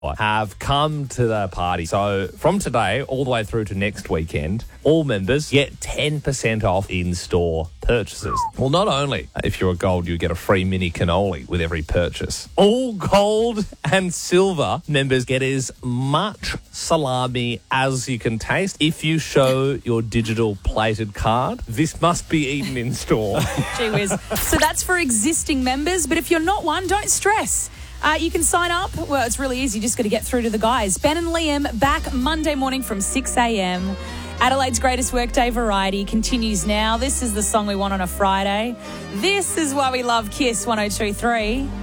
have come to the party. So from today all the way through to next weekend, all members get 10% off in-store purchases. Well, not only if you're a gold, you get a free mini cannoli with every purchase. All gold and silver members get as much salami as you can taste if you show your digital plated card. This must be eaten in store. Gee whiz. So that's for existing members, but if you're not one, don't stress. You can sign up. Well, it's really easy. You just got to get through to the guys. Ben and Liam back Monday morning from 6 a.m. Adelaide's Greatest Workday Variety continues now. This is the song we want on a Friday. This is why we love Kiss 102.3.